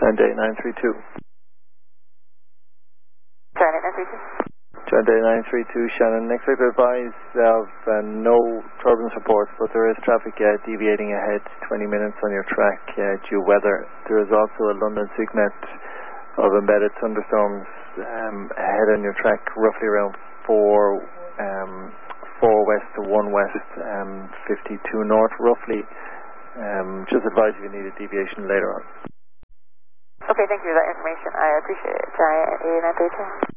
Day 932. Charlie 932. John Day 932, Shannon. Expect advice of no turbulence reports, but there is traffic deviating ahead 20 minutes on your track due weather. There is also a London SIGMET of embedded thunderstorms ahead on your track, roughly around 4 west to 1 west, 52 north, roughly. Just advise if you need a deviation later on. Okay, thank you for that information. I appreciate it. Charlie 932.